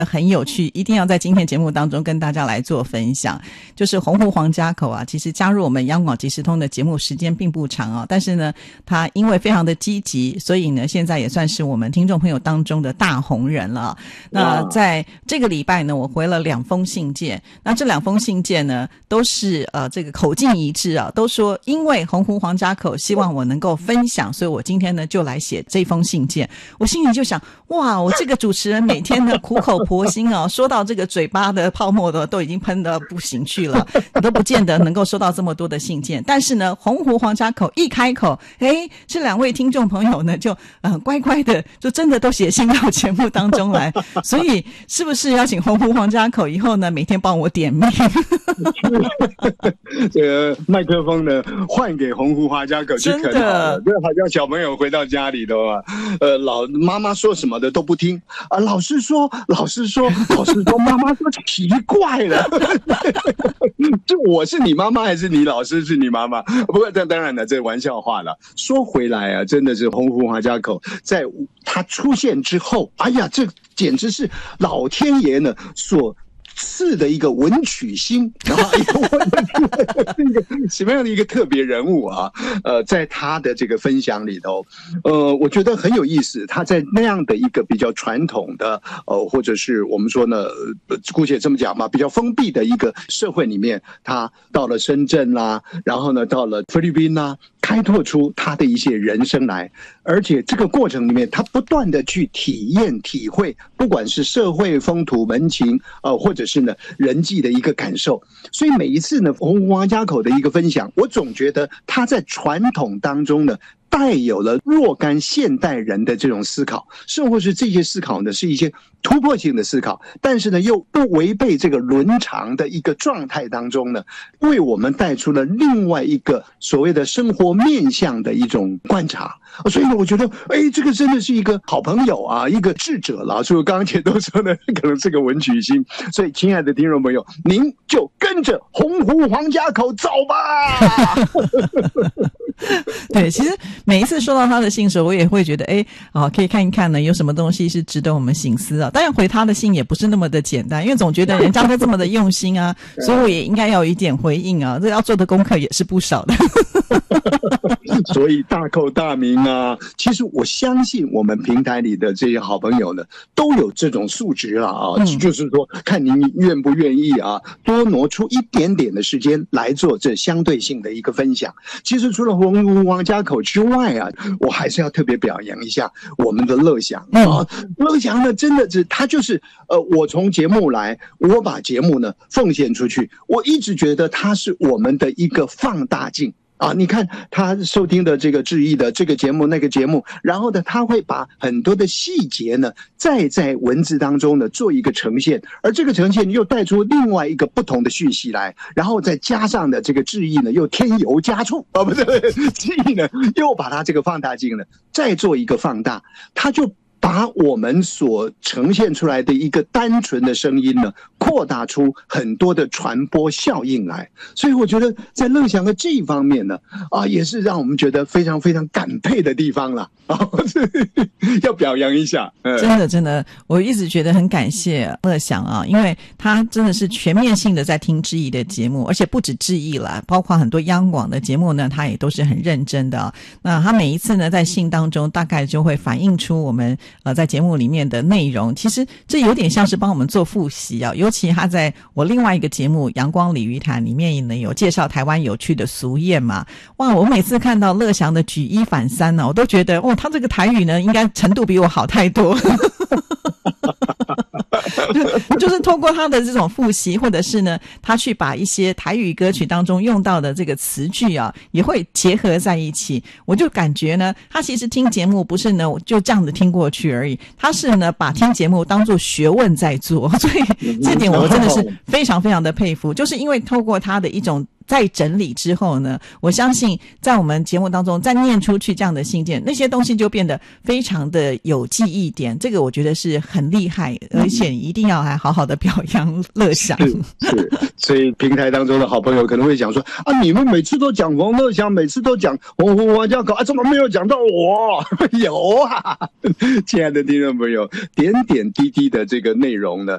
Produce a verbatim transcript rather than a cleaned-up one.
很有趣，一定要在今天节目当中跟大家来做分享。就是洪湖黄家口啊，其实加入我们央广即时通的节目时间并不长哦，但是呢他因为非常的积极，所以呢现在也算是我们听众朋友当中的大红人了。那在这个礼拜呢，我回了两封信件，那这两封信件呢都是呃这个口径一致啊，都说因为洪湖黄家口希望我能够分享，所以我今天呢就来写这封信件。我心里就想，哇，我这个主持人每天的苦口婆心哦，说到这个嘴巴的泡沫的都已经喷得不行去了，你都不见得能够收到这么多的信件。但是呢，洪湖黄家口一开口，诶，这两位听众朋友呢就呃乖乖的就真的都写信到节目当中来。所以是不是要请洪湖黄家口以后呢每天帮我点名？ 这个麦克风呢换给洪湖黄家口就可能了，就好像小朋友回到家里的话，呃，老妈妈说什么的都不听啊，老师说，老师说，老师说，妈妈说奇怪了，就我是你妈妈还是你老师是你妈妈？不过这当然了，这玩笑话了。说回来啊，真的是洪湖黄家口在他出现之后，哎呀，这简直是老天爷呢所赐的一个文曲星，然后一个什么样的一个特别人物啊？呃，在他的这个分享里头，呃，我觉得很有意思。他在那样的一个比较传统的，呃，或者是我们说呢，姑且这么讲吧，比较封闭的一个社会里面，他到了深圳啦，然后呢，到了菲律宾啦，开拓出他的一些人生来，而且这个过程里面，他不断的去体验、体会，不管是社会风土人情，呃，或者是呢人际的一个感受。所以每一次呢，洪湖黄家口的一个分享，我总觉得他在传统当中呢，带有了若干现代人的这种思考，甚或是这些思考呢是一些突破性的思考，但是呢又不违背这个伦常的一个状态当中呢，为我们带出了另外一个所谓的生活面向的一种观察。所以呢，我觉得，哎，这个真的是一个好朋友啊，一个智者了。所以我刚刚前都说呢，可能是个文曲星。所以，亲爱的听众朋友，您就跟着洪湖黄家口走吧。 对，其实每一次收到他的信的时候，我也会觉得，哎，哦，可以看一看呢，有什么东西是值得我们省思啊。当然，回他的信也不是那么的简单，因为总觉得人家都这么的用心啊，所以我也应该要有一点回应啊。这要做的功课也是不少的。 所以大扣大名啊，其实我相信我们平台里的这些好朋友呢，都有这种素质了啊，嗯、就是说看您愿不愿意啊，多挪出一点点的时间来做这相对性的一个分享。其实除了洪湖黄家口之外啊，我还是要特别表扬一下我们的乐享啊，乐享呢真的是他就是呃，我从节目来，我把节目呢奉献出去，我一直觉得他是我们的一个放大镜。啊，你看他收听的这个志毅的这个节目那个节目，然后呢他会把很多的细节呢再在文字当中呢做一个呈现，而这个呈现又带出另外一个不同的讯息来，然后再加上的这个志毅呢又添油加醋啊，不对，志毅呢又把他这个放大镜呢再做一个放大，他就把我们所呈现出来的一个单纯的声音呢，扩大出很多的传播效应来。所以我觉得在乐享的这一方面呢，啊，也是让我们觉得非常非常感佩的地方了。啊，要表扬一下。嗯、 真的真的，我一直觉得很感谢乐享啊，因为他真的是全面性的在听志毅的节目，而且不止志毅啦，包括很多央广的节目呢，他也都是很认真的啊。那他每一次呢，在信当中大概就会反映出我们呃，在节目里面的内容，其实这有点像是帮我们做复习啊。尤其他在我另外一个节目《阳光鲤鱼潭》里面呢，有介绍台湾有趣的俗谚嘛。哇，我每次看到乐享的举一反三呢、啊，我都觉得哦，他这个台语呢，应该程度比我好太多。就, 就是透过他的这种复习，或者是呢他去把一些台语歌曲当中用到的这个词句啊，也会结合在一起。我就感觉呢他其实听节目不是呢就这样子听过去而已，他是呢把听节目当作学问在做，所以这点我真的是非常非常的佩服。就是因为透过他的一种再整理之后呢，我相信在我们节目当中再念出去这样的信件，那些东西就变得非常的有记忆点，这个我觉得是很厉害，而且一定要还好好的表扬乐享。 是是，所以平台当中的好朋友可能会想说啊，你们每次都讲冯乐享，每次都讲洪湖花家口啊，怎么没有讲到我？有啊，亲爱的听众朋友，点点滴滴的这个内容呢，